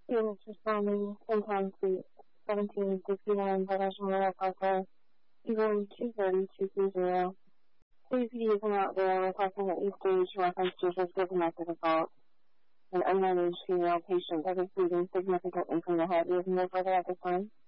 It just me sometimes the 1761 International Parker, even 230-230. Please be using out there requesting that you stage reference to physical connected assault. An unmanaged female patient that is bleeding significantly from the head. We have no further at this time.